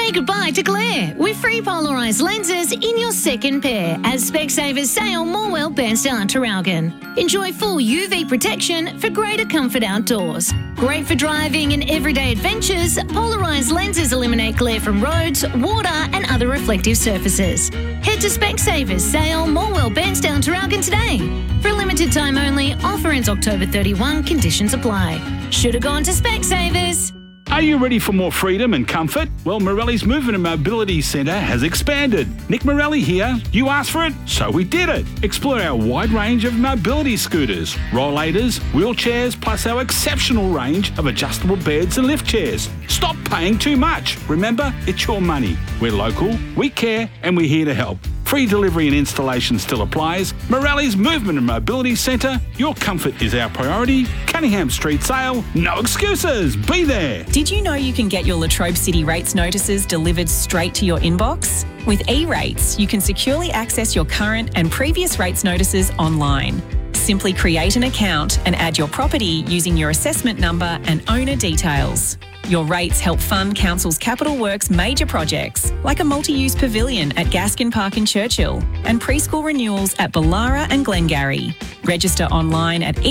Say goodbye to glare with free polarised lenses in your second pair as Specsavers Sale Morwell Bairnsdale and Traralgon. Enjoy full UV protection for greater comfort outdoors. Great for driving and everyday adventures, polarised lenses eliminate glare from roads, water and other reflective surfaces. Head to Specsavers Sale Morwell Bairnsdale and Traralgon today. For a limited time only, offer ends October 31, conditions apply. Should have gone to Specsavers. Are you ready for more freedom and comfort? Well, Morelli's Movement and Mobility Centre has expanded. Nick Morelli here. You asked for it, so we did it. Explore our wide range of mobility scooters, rollators, wheelchairs, plus our exceptional range of adjustable beds and lift chairs. Stop paying too much. Remember, it's your money. We're local, we care, and we're here to help. Free delivery and installation still applies. Morelli's Movement and Mobility Centre. Your comfort is our priority. Cunningham Street sale. No excuses. Be there. Did you know you can get your Latrobe City rates notices delivered straight to your inbox? With eRates, you can securely access your current and previous rates notices online. Simply create an account and add your property using your assessment number and owner details. Your rates help fund Council's capital works major projects, like a multi-use pavilion at Gaskin Park in Churchill and preschool renewals at Ballara and Glengarry. Register online at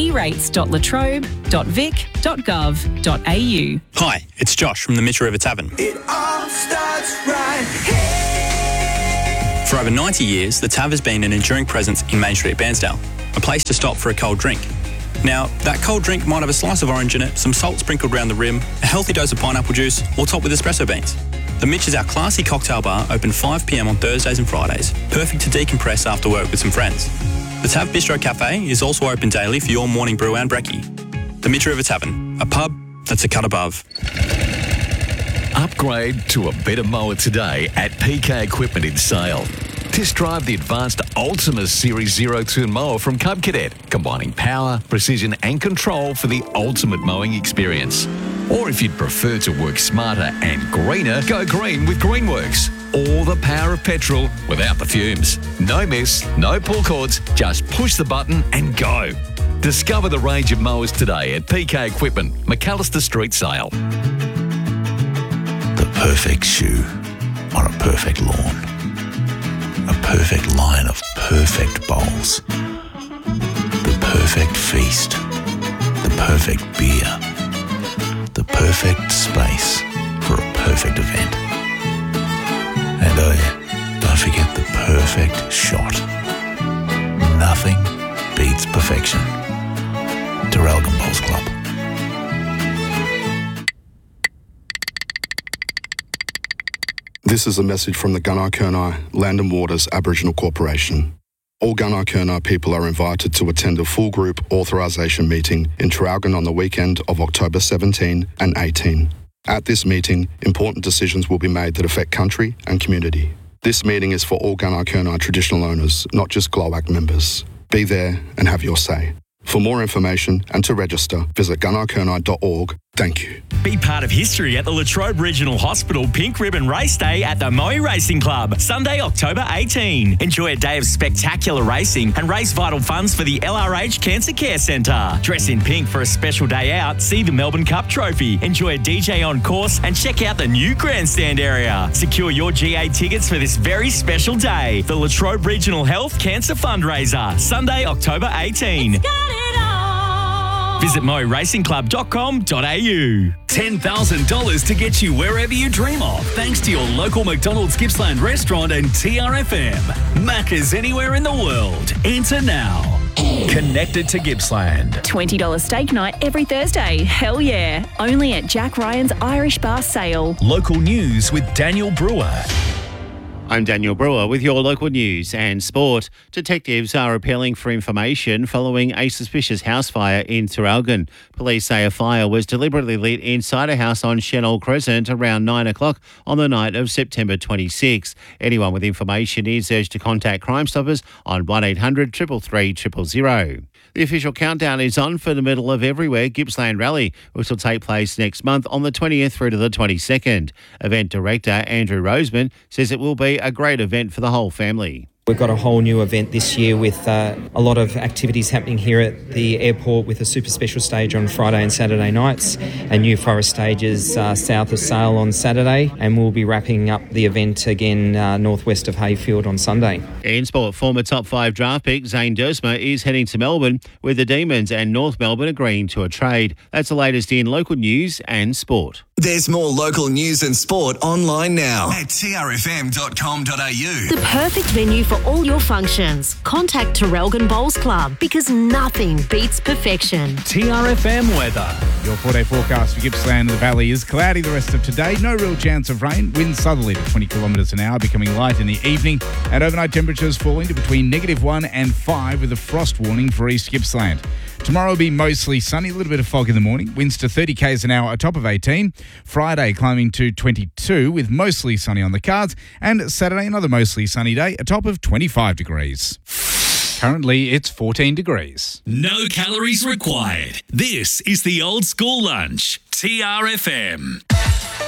erates.latrobe.vic.gov.au. Hi, it's Josh from the Mitchell River Tavern. It all starts right here. For over 90 years, the Tav has been an enduring presence in Main Street, Bairnsdale, a place to stop for a cold drink. Now, that cold drink might have a slice of orange in it, some salt sprinkled around the rim, a healthy dose of pineapple juice, or topped with espresso beans. The Mitch is our classy cocktail bar, open 5 p.m. on Thursdays and Fridays, perfect to decompress after work with some friends. The Tav Bistro Cafe is also open daily for your morning brew and brekkie. The Mitch River Tavern, a pub that's a cut above. Upgrade to a better mower today at PK Equipment in Sale. Test drive the advanced Ultima Series 02 mower from Cub Cadet, combining power, precision and control for the ultimate mowing experience. Or if you'd prefer to work smarter and greener, go green with Greenworks. All the power of petrol without the fumes. No mess, no pull cords, just push the button and go. Discover the range of mowers today at PK Equipment, McAllister Street Sale. The perfect shoe on a perfect lawn. A perfect line of perfect bowls. The perfect feast. The perfect beer. The perfect space for a perfect event. And oh yeah, don't forget the perfect shot. Nothing beats perfection. Traralgon Bowls Club. This is a message from the Gunai-Kurnai Land and Waters Aboriginal Corporation. All Gunai-Kurnai people are invited to attend a full group authorisation meeting in Traralgon on the weekend of October 17 and 18. At this meeting, important decisions will be made that affect country and community. This meeting is for all Gunai-Kurnai traditional owners, not just GLOAC members. Be there and have your say. For more information and to register, visit gunaikurnai.org. Thank you. Be part of history at the Latrobe Regional Hospital Pink Ribbon Race Day at the Moe Racing Club, Sunday, October 18. Enjoy a day of spectacular racing and raise vital funds for the LRH Cancer Care Centre. Dress in pink for a special day out, see the Melbourne Cup Trophy, enjoy a DJ on course and check out the new grandstand area. Secure your GA tickets for this very special day. The Latrobe Regional Health Cancer Fundraiser, Sunday, October 18. Visit moracingclub.com.au. $10,000 to get you wherever you dream of, thanks to your local McDonald's Gippsland restaurant and TRFM. Macca's anywhere in the world. Enter now. Connected to Gippsland. $20 steak night every Thursday. Hell yeah. Only at Jack Ryan's Irish Bar Sale. Local news with Daniel Brewer. I'm Daniel Brewer with your local news and sport. Detectives are appealing for information following a suspicious house fire in Traralgon. Police say a fire was deliberately lit inside a house on Chenell Crescent around 9 o'clock on the night of September 26. Anyone with information is urged to contact Crime Stoppers on 1800 333 000. The official countdown is on for the Middle of Everywhere Gippsland Rally, which will take place next month on the 20th through to the 22nd. Event director Andrew Roseman says it will be a great event for the whole family. We've got a whole new event this year with a lot of activities happening here at the airport with a super special stage on Friday and Saturday nights and New Forest stages south of Sale on Saturday, and we'll be wrapping up the event again northwest of Hayfield on Sunday. In sport, former top 5 draft pick Zane Dursma is heading to Melbourne with the Demons and North Melbourne agreeing to a trade. That's the latest in local news and sport. There's more local news and sport online now at trfm.com.au. The perfect venue for all your functions. Contact Terrelgan Bowls Club because nothing beats perfection. TRFM weather. Your 4-day forecast for Gippsland and the Valley is cloudy the rest of today. No real chance of rain. Winds southerly to 20 kilometres an hour, becoming light in the evening. And overnight temperatures falling to between -1 and 5 with a frost warning for East Gippsland. Tomorrow will be mostly sunny, a little bit of fog in the morning. Winds to 30 k's an hour, a top of 18. Friday climbing to 22 with mostly sunny on the cards. And Saturday another mostly sunny day, a top of 25 degrees. Currently it's 14 degrees. No calories required. This is the Old School Lunch. TRFM.